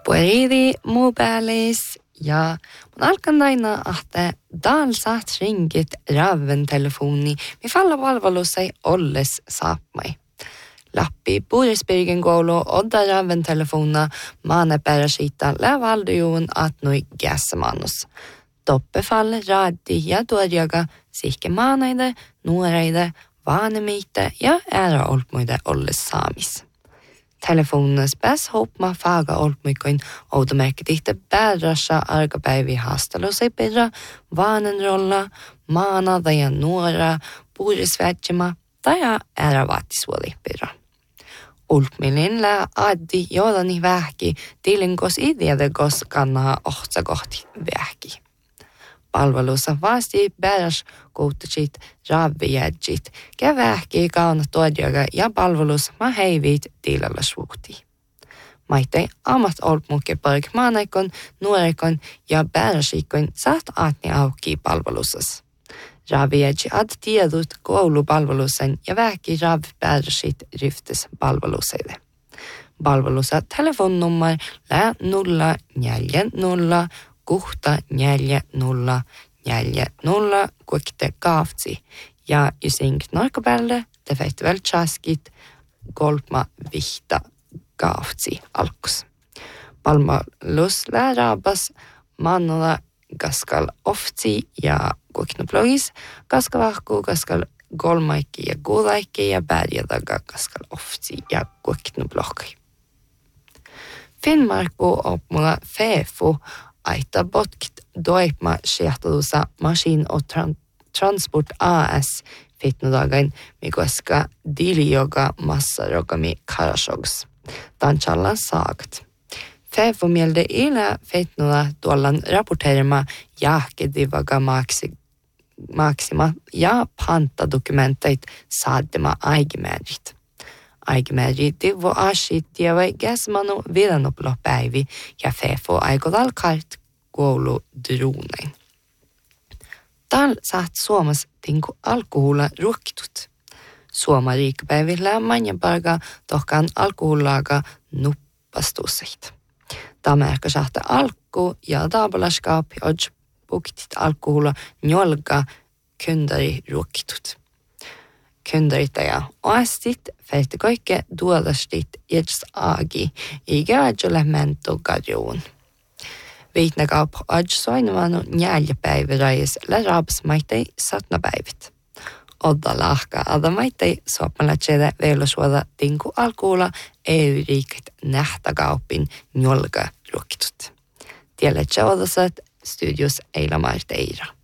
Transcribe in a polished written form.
Pueridi mobilis ja mun alkan aina, että dalsat ringit raven telefoni, mi falla palvelussa ei olles saapmai. Lappi Puurisbyrgen koulu odda raven telefona maane peräsiita lävaldujuun atnui gässamannus. Toppefalle raadi ja tuodjaga sihke maanaide, nuoreide, vaanemiite ja ära olmuide olles saamis. Telefonens bäst hopma faga olmuikoin outomerkitihte bädrassa arkapäivi haastelusei perra, vaanenrolla, maanada ja nuora, puurisvätjima tai ära vaatisuoli perra. Ulpmilin lää addi joodani vähki tilinkos ideadegos kannaa ohtsa kohti vähki. Palvelussa vasti bäräs kouttajit ravvijädjit, kävähki kauna tuodjaga ja palvelus ma heivit tilalla suhti. Maitei amat olpmukke park maanaikon, nuorekon ja bäräsikon saat aatni auki palvelussas. Ravvijädji ad tiedut koulupalvelusen ja vähki ravbäräsit ryftes palveluseille. Palvelussa telefonnummer lää 040 kuhta 4040 kuikte kaavtsi ja ysink norkapälle te fehtiväl chaskit kolma vihta kaavtsi alkus. Palvelus läärabas mannola kaskal oftsi ja kuiknoplogis kaskavahku kaskal kolmaikki ja kuulaikki ja pärjätaga kaskal oftsi ja kuiknoplogki. Finnmarku opmulla fefu aita botkit doipma siehtodusa Maskin och Transport AS fitnodagain mikoska dilioga massarogami karashogs. Tanchalla saakt. Fefu mielde ila fitnoda tuollan rapporterima jahkedivaga maksima ja pantadokumentait saadema aigemäärit. Aigemäärit divo asit diavai gasmanu viranoplopäivi ja fefu aikodal kart koulu dronein. Tal saat Suomas tinku alkohola ruokkitut. Suoma riikpäivillä manjaparga tohkaan alkoholaga nuppastuseit. Tamerka sahta alku ja taabalaskap ja puktit alkohola njolga kyndari ruokkitut. Kyndarita ja oastit fehti kaikke duolastit jets agi iga adjulemento gadjoon. Viitnakaap adjusoinuvanu njäljapäivä rajas lärabs maitei satnapäivit. Odda lahka adamaitei suopmalatsede velosuoda tinku alkuulla EU-riikit nähtäkauppin njolga ruokitut. Tiedätkö odasat studios Eila Marteira.